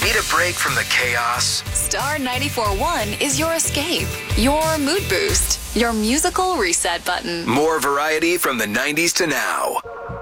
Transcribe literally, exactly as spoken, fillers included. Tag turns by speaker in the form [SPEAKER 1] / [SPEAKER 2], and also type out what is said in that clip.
[SPEAKER 1] Need a break from the chaos?
[SPEAKER 2] Star ninety-four point one is your escape, your mood boost, your musical reset button.
[SPEAKER 1] More variety from the nineties to now.